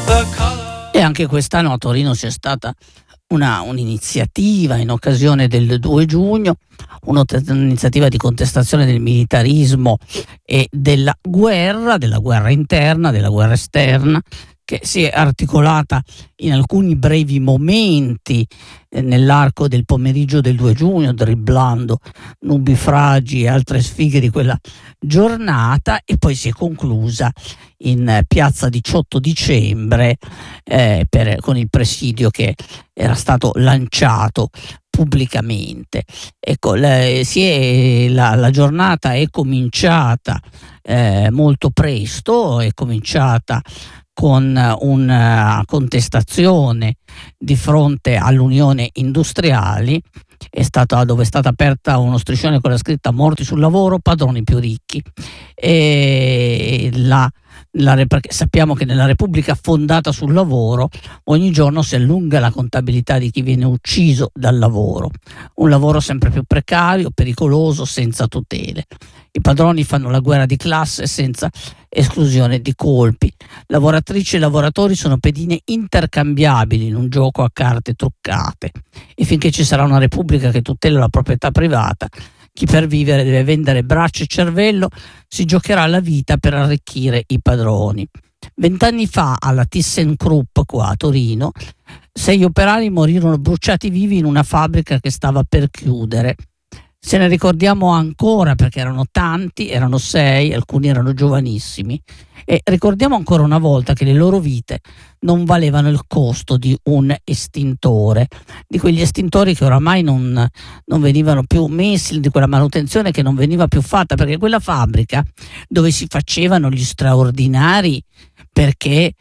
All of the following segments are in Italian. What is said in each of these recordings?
E anche quest'anno a Torino c'è stata un'iniziativa in occasione del 2 giugno, un'iniziativa di contestazione del militarismo e della guerra interna, della guerra esterna, che si è articolata in alcuni brevi momenti nell'arco del pomeriggio del 2 giugno, dribblando nubifragi e altre sfighe di quella giornata, e poi si è conclusa in piazza 18 dicembre con il presidio che era stato lanciato pubblicamente. Ecco, la giornata è cominciata molto presto, è cominciata con una contestazione di fronte all'Unione Industriali, dove è stata aperta uno striscione con la scritta "Morti sul lavoro, padroni più ricchi". Perché sappiamo che nella Repubblica fondata sul lavoro ogni giorno si allunga la contabilità di chi viene ucciso dal lavoro, un lavoro sempre più precario, pericoloso, senza tutele. I padroni fanno la guerra di classe senza esclusione di colpi. Lavoratrici e lavoratori sono pedine intercambiabili in un gioco a carte truccate, e finché ci sarà una Repubblica che tutela la proprietà privata, chi per vivere deve vendere braccia e cervello si giocherà la vita per arricchire i padroni. 20 anni fa alla ThyssenKrupp qua a Torino 6 operai morirono bruciati vivi in una fabbrica che stava per chiudere. Se ne ricordiamo ancora perché erano tanti, erano 6, alcuni erano giovanissimi, e ricordiamo ancora una volta che le loro vite non valevano il costo di un estintore, di quegli estintori che oramai non venivano più messi, di quella manutenzione che non veniva più fatta, perché quella fabbrica dove si facevano gli straordinari perché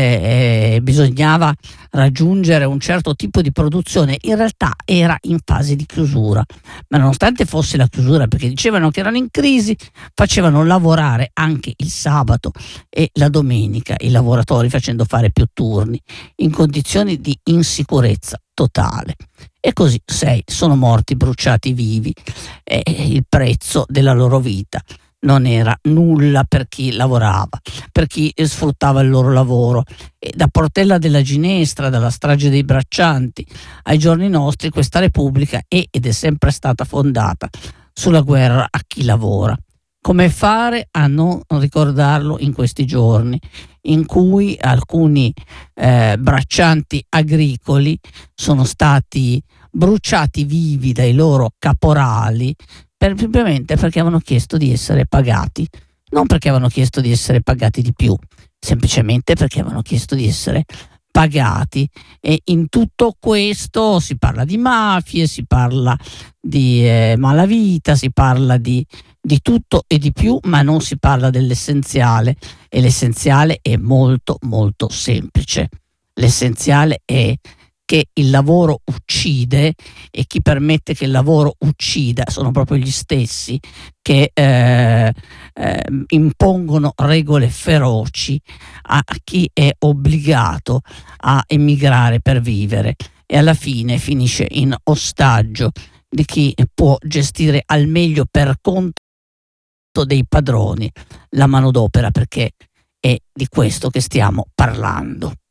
bisognava raggiungere un certo tipo di produzione, in realtà era in fase di chiusura, ma nonostante fosse la chiusura, perché dicevano che erano in crisi, facevano lavorare anche il sabato e la domenica i lavoratori, facendo fare più turni in condizioni di insicurezza totale. E così 6 sono morti bruciati vivi, e il prezzo della loro vita non era nulla per chi lavorava, per chi sfruttava il loro lavoro. E da Portella della Ginestra, dalla strage dei braccianti ai giorni nostri, questa Repubblica è ed è sempre stata fondata sulla guerra a chi lavora. Come fare a non ricordarlo in questi giorni in cui alcuni braccianti agricoli sono stati bruciati vivi dai loro caporali semplicemente perché avevano chiesto di essere pagati, non perché avevano chiesto di essere pagati di più, semplicemente perché avevano chiesto di essere pagati. E in tutto questo si parla di mafie, si parla di malavita, si parla di tutto e di più, ma non si parla dell'essenziale, e l'essenziale è molto molto semplice. L'essenziale è che il lavoro uccide, e chi permette che il lavoro uccida sono proprio gli stessi che impongono regole feroci a chi è obbligato a emigrare per vivere, e alla fine finisce in ostaggio di chi può gestire al meglio per conto dei padroni la manodopera, perché è di questo che stiamo parlando.